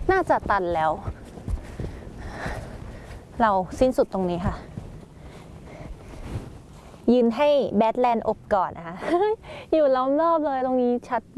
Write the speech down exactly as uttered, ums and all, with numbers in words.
น่าจะตันแล้วเราสิ้นสุดตรงนี้ค่ะยืนให้แบทแลนด์อบก่อนนะคะ อยู่ล้อมรอบเลยตรงนี้ชัด